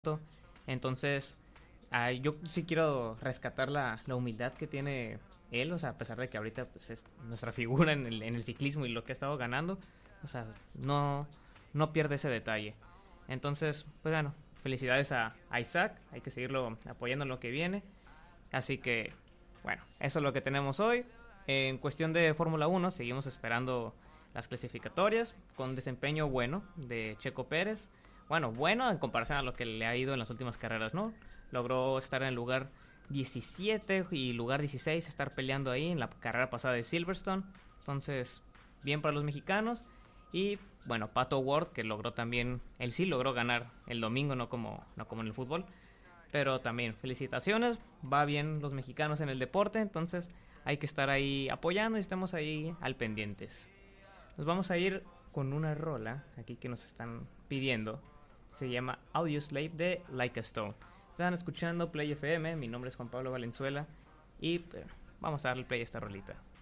Entonces, yo sí quiero rescatar la humildad que tiene él, o sea, a pesar de que ahorita pues, es nuestra figura en el ciclismo y lo que ha estado ganando, o sea, no pierde ese detalle. Entonces, pues bueno, felicidades a Isaac, hay que seguirlo apoyando en lo que viene. Así que, bueno, eso es lo que tenemos hoy. En cuestión de Fórmula 1, seguimos esperando las clasificatorias con desempeño bueno de Checo Pérez. Bueno en comparación a lo que le ha ido en las últimas carreras, ¿no? Logró estar en el lugar 17 y lugar 16, estar peleando ahí en la carrera pasada de Silverstone. Entonces, bien para los mexicanos. Y bueno, Pato Ward, que logró también, él sí logró ganar el domingo, no como en el fútbol. Pero también felicitaciones, va bien los mexicanos en el deporte, entonces hay que estar ahí apoyando y estamos ahí al pendientes. Nos vamos a ir con una rola aquí que nos están pidiendo. Se llama Audioslave de Like a Stone. Están escuchando Play FM, mi nombre es Juan Pablo Valenzuela y vamos a darle play a esta rolita.